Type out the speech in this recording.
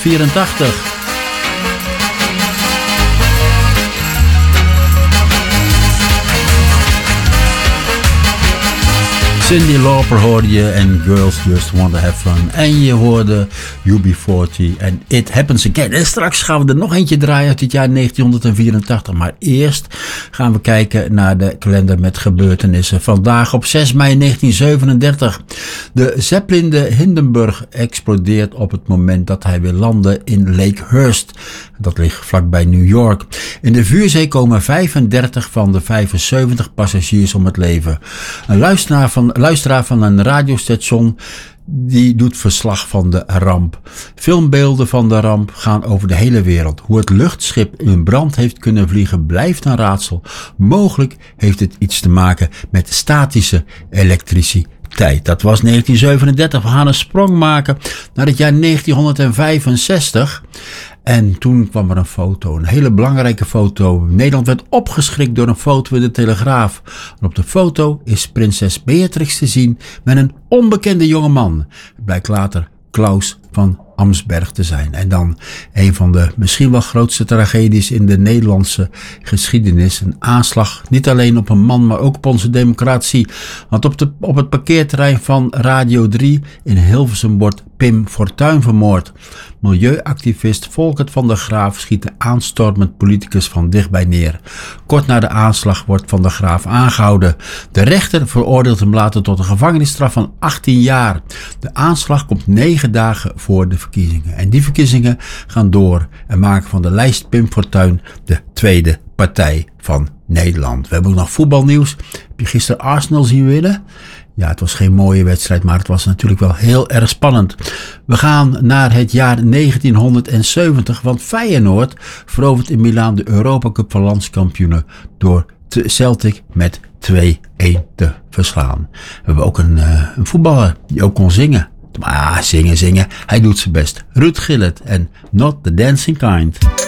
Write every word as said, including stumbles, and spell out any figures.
vierentachtig. Cyndi Lauper hoorde je en Girls Just Want To Have Fun. En je hoorde U B veertig en It Happens Again. En straks gaan we er nog eentje draaien uit het jaar negentien vierentachtig. Maar eerst gaan we kijken naar de kalender met gebeurtenissen. Vandaag op zes mei negentien zevenendertig. De Zeppelin de Hindenburg explodeert op het moment dat hij wil landen in Lake Hurst. Dat ligt vlakbij New York. In de vuurzee komen vijfendertig van de vijfenzeventig passagiers om het leven. Een luisteraar van luisteraar van een radiostation die doet verslag van de ramp. Filmbeelden van de ramp gaan over de hele wereld. Hoe het luchtschip in brand heeft kunnen vliegen blijft een raadsel. Mogelijk heeft het iets te maken met statische elektriciteit. Dat was negentien zevenendertig. We gaan een sprong maken naar het jaar negentien vijfenzestig. En toen kwam er een foto, een hele belangrijke foto. Nederland werd opgeschrikt door een foto in de Telegraaf. En op de foto is prinses Beatrix te zien met een onbekende jongeman. Het blijkt later Klaus van Amsberg te zijn. En dan een van de misschien wel grootste tragedies in de Nederlandse geschiedenis. Een aanslag niet alleen op een man, maar ook op onze democratie. Want op, de, op het parkeerterrein van Radio drie in Hilversum wordt Pim Fortuyn vermoord. Milieuactivist Volkert van der Graaf schiet de aanstormend politicus van dichtbij neer. Kort na de aanslag wordt Van der Graaf aangehouden. De rechter veroordeelt hem later tot een gevangenisstraf van achttien jaar. De aanslag komt negen dagen voor de verkiezingen. En die verkiezingen gaan door en maken van de lijst Pim Fortuyn de tweede partij van Nederland. We hebben ook nog voetbalnieuws. Heb je gisteren Arsenal zien winnen? Ja, het was geen mooie wedstrijd, maar het was natuurlijk wel heel erg spannend. We gaan naar het jaar negentienhonderdzeventig, want Feyenoord verovert in Milaan de Europa Cup van landskampioenen door Celtic met twee-een te verslaan. We hebben ook een, uh, een voetballer die ook kon zingen. Maar ah, zingen, zingen, hij doet zijn best. Ruud Gillet en Not the Dancing Kind.